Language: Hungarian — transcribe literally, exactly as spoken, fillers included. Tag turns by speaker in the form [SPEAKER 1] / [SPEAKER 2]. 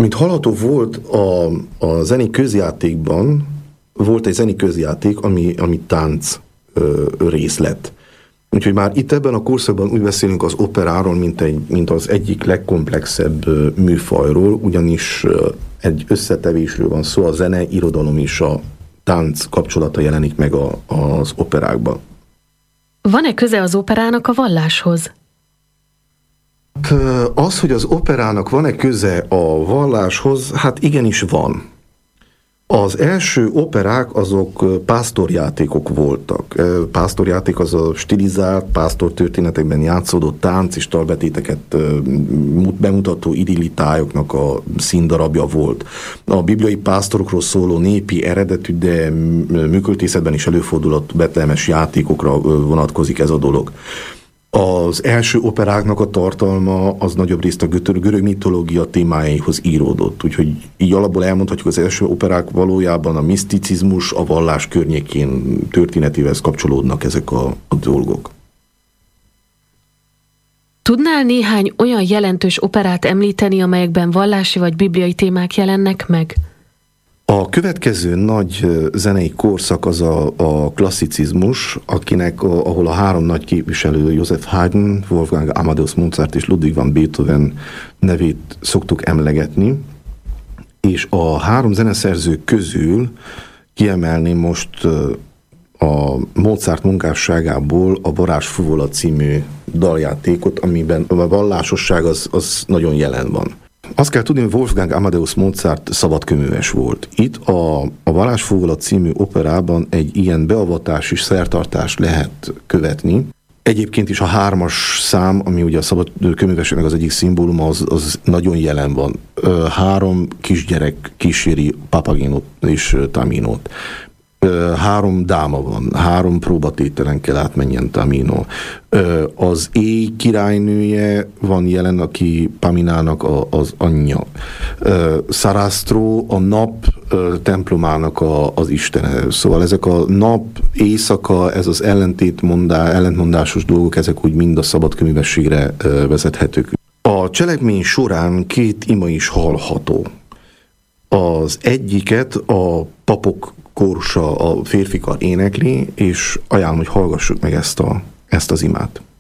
[SPEAKER 1] Mint hallható volt a, a zeni közjátékban, volt egy zeni közjáték, ami, ami tánc ö, részlet. Úgyhogy már itt ebben a korszakban úgy beszélünk az operáról, mint, egy, mint az egyik legkomplexebb ö, műfajról, ugyanis ö, egy összetevésről van szó, a zene, irodalom és a tánc kapcsolata jelenik meg a, az operákban.
[SPEAKER 2] Van-e köze az operának a valláshoz?
[SPEAKER 1] Az, hogy az operának van-e köze a valláshoz, hát igenis van. Az első operák azok pásztorjátékok voltak. Pásztorjáték az a stilizált, pásztortörténetekben játszódott tánc és talbetéteket bemutató idillitájoknak a színdarabja volt. A bibliai pásztorokról szóló népi eredetű, de műköltészetben is előfordulott betlehemes játékokra vonatkozik ez a dolog. Az első operáknak a tartalma az nagyobb részt a görög mitológia témáihoz íródott. Úgyhogy így alapból elmondhatjuk, az első operák valójában a miszticizmus, a vallás környékén történetével kapcsolódnak ezek a, a dolgok.
[SPEAKER 2] Tudnál néhány olyan jelentős operát említeni, amelyekben vallási vagy bibliai témák jelennek meg?
[SPEAKER 1] A következő nagy zenei korszak az a, a klasszicizmus, akinek, a, ahol a három nagy képviselő, Joseph Haydn, Wolfgang Amadeus Mozart és Ludwig van Beethoven nevét szoktuk emlegetni, és a három zeneszerző közül kiemelném most a Mozart munkásságából a Varázsfuvola című daljátékot, amiben a vallásosság az, az nagyon jelen van. Azt kell tudni, hogy Wolfgang Amadeus Mozart szabadkőműves volt. Itt a, a Varázsfuvola című operában egy ilyen beavatás és szertartást lehet követni. Egyébként is a hármas szám, ami ugye a szabadkőműveseknek az egyik szimbóluma, az, az nagyon jelen van. Három kisgyerek kíséri Papaginót és Taminót. Három dáma van, három próbatételen kell átmenjen Tamino. Az éj királynője van jelen, aki Paminának a, az anyja. Sarastro a nap templomának a, az istene. Szóval ezek a nap, éjszaka, ez az ellentétmondá, ellentmondásos dolgok, ezek úgy mind a szabadkőművességre vezethetők. A cselekmény során két ima is hallható. Az egyiket a papok kórusa, a férfikar énekli, és ajánlom, hogy hallgassuk meg ezt, a, ezt az imát.